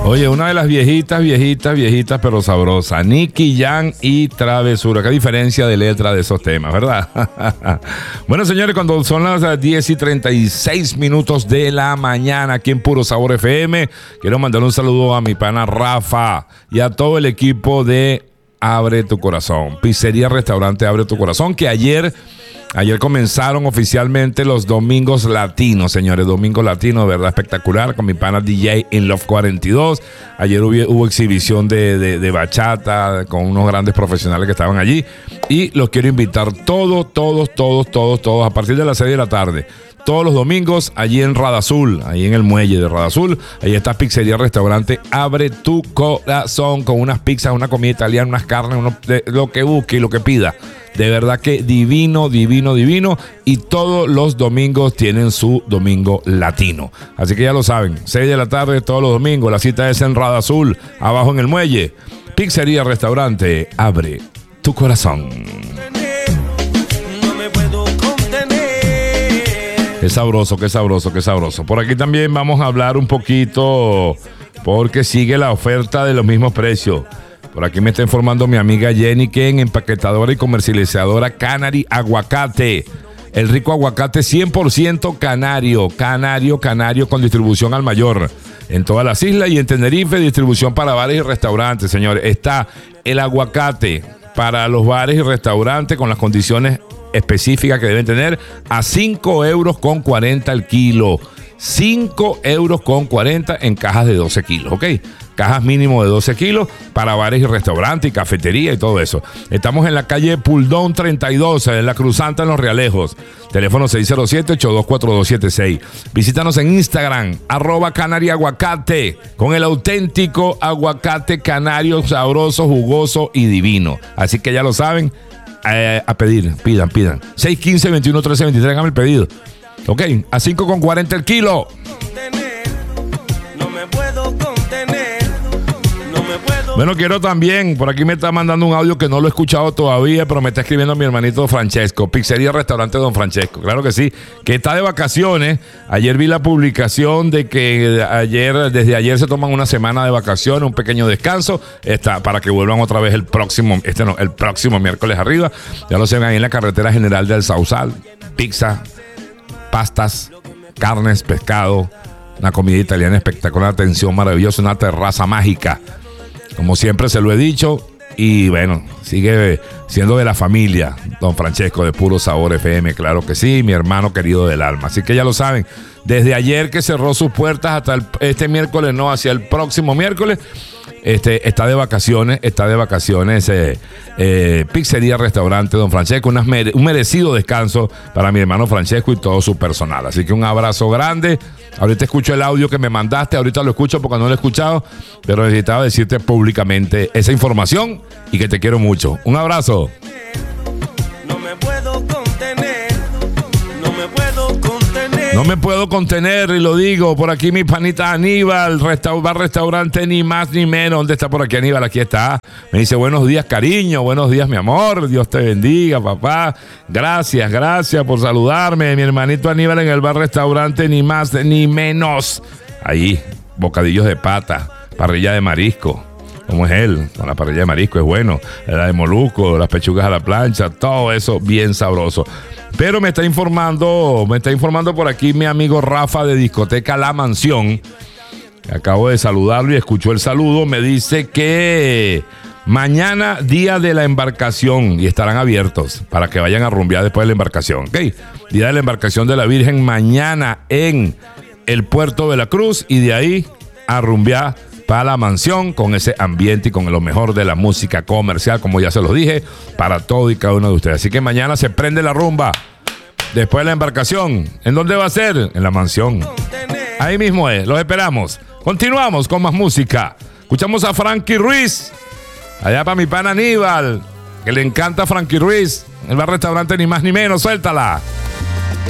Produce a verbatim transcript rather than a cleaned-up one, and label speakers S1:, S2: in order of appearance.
S1: Oye, una de las viejitas, viejitas, viejitas, pero sabrosa. Nicky Jam y Travesura. Qué diferencia de letra de esos temas, ¿verdad? Bueno, señores, cuando son las diez y treinta y seis minutos de la mañana aquí en Puro Sabor F M, quiero mandar un saludo a mi pana Rafa y a todo el equipo de Abre Tu Corazón. Pizzería Restaurante Abre Tu Corazón, que ayer... Ayer comenzaron oficialmente los Domingos Latinos, señores. Domingos Latinos, de verdad espectacular, con mi pana D J en Love cuarenta y dos. Ayer hubo, hubo exhibición de, de, de bachata con unos grandes profesionales que estaban allí. Y los quiero invitar todos, todos, todos, todos, todos, a partir de las seis de la tarde. Todos los domingos, allí en Radazul, ahí en el muelle de Radazul. Ahí está Pizzería Restaurante Abre Tu Corazón, con unas pizzas, una comida italiana, unas carnes, uno, de, lo que busque y lo que pida. De verdad que divino, divino, divino. Y todos los domingos tienen su domingo latino. Así que ya lo saben, seis de la tarde todos los domingos. La cita es en Radazul, abajo en el muelle. Pizzería Restaurante Abre Tu Corazón. Qué sabroso, qué sabroso, qué sabroso. Por aquí también vamos a hablar un poquito, porque sigue la oferta de los mismos precios. Por aquí me está informando mi amiga Jenny Ken, empaquetadora y comercializadora Canary Aguacate. El rico aguacate cien por ciento canario, canario, canario, con distribución al mayor. En todas las islas y en Tenerife, distribución para bares y restaurantes, señores. Está el aguacate para los bares y restaurantes con las condiciones específicas que deben tener a cinco euros con cuarenta el kilo. cinco euros con cuarenta en cajas de doce kilos, ¿ok? Cajas mínimo de doce kilos para bares y restaurantes y cafetería y todo eso. Estamos en la calle Puldón treinta y dos, en la Cruzanta en Los Realejos. Teléfono seis cero siete, ocho dos cuatro dos siete seis. Visítanos en Instagram, arroba Canary Aguacate, con el auténtico aguacate canario, sabroso, jugoso y divino. Así que ya lo saben, eh, a pedir, pidan, pidan. seis uno cinco, veintiuno trece veintitrés, hágame el pedido. Ok, a cinco con cuarenta el kilo. Bueno, quiero también, por aquí me está mandando un audio que no lo he escuchado todavía, pero me está escribiendo mi hermanito Francesco, Pizzería Restaurante Don Francesco, claro que sí, que está de vacaciones. Ayer vi la publicación de que ayer, desde ayer se toman una semana de vacaciones, un pequeño descanso, está, para que vuelvan otra vez el próximo, este no, el próximo miércoles arriba. Ya lo saben, ahí en la carretera general del Sausal, pizza, pastas, carnes, pescado, una comida italiana espectacular, atención maravillosa, una terraza mágica. Como siempre se lo he dicho, y bueno, sigue siendo de la familia, Don Francesco de Puro Sabor F M, claro que sí, mi hermano querido del alma. Así que ya lo saben, desde ayer que cerró sus puertas hasta el, este miércoles, no, hacia el próximo miércoles, este, está de vacaciones, está de vacaciones, eh, eh, Pizzería Restaurante Don Francesco, unas mere, un merecido descanso para mi hermano Francesco y todo su personal. Así que un abrazo grande. Ahorita escucho el audio que me mandaste, ahorita lo escucho porque no lo he escuchado, pero necesitaba decirte públicamente esa información y que te quiero mucho. Un abrazo. No me puedo contener, no me puedo contener. No me puedo contener y lo digo. Por aquí mi panita Aníbal, restaur, bar restaurante ni más ni menos. ¿Dónde está por aquí Aníbal? Aquí está. Me dice buenos días cariño, buenos días mi amor. Dios te bendiga papá. Gracias, gracias por saludarme. Mi hermanito Aníbal en el bar restaurante ni más ni menos. Ahí, bocadillos de pata, parrilla de marisco. Como es él, con la parrilla de marisco es bueno. La de molusco, las pechugas a la plancha, todo eso bien sabroso. Pero me está informando, me está informando por aquí mi amigo Rafa de Discoteca La Mansión. Acabo de saludarlo y escuchó el saludo. Me dice que mañana día de la embarcación y estarán abiertos para que vayan a rumbear después de la embarcación. ¿Okay? Día de la embarcación de la Virgen mañana en el puerto de la Cruz y de ahí a rumbear para La Mansión con ese ambiente y con lo mejor de la música comercial, como ya se los dije, para todo y cada uno de ustedes. Así que mañana se prende la rumba después de la embarcación. ¿En dónde va a ser? En La Mansión. Ahí mismo es, los esperamos. Continuamos con más música. Escuchamos a Frankie Ruiz, allá para mi pana Aníbal, que le encanta Frankie Ruiz. El bar restaurante ni más ni menos, suéltala.